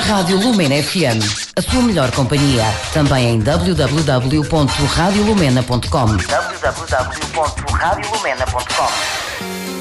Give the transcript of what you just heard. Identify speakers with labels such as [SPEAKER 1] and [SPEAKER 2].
[SPEAKER 1] Rádio Lumena FM, a sua melhor companhia. Também em www.radiolumena.com. www.radiolumena.com.